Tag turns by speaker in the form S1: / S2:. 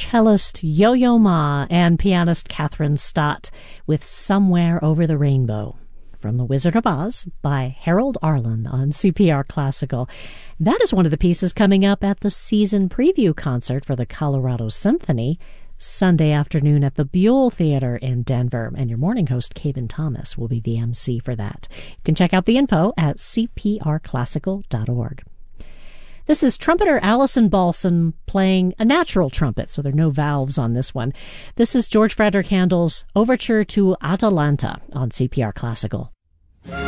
S1: cellist Yo-Yo Ma and pianist Catherine Stott with Somewhere Over the Rainbow from The Wizard of Oz by Harold Arlen on CPR Classical. That is one of the pieces coming up at the season preview concert for the Colorado Symphony Sunday afternoon at the Buell Theater in Denver. And your morning host, Caven Thomas, will be the MC for that. You can check out the info at cprclassical.org. This is trumpeter Allison Balson playing a natural trumpet, so there are no valves on this one. This is George Frederick Handel's Overture to Atalanta on CPR Classical.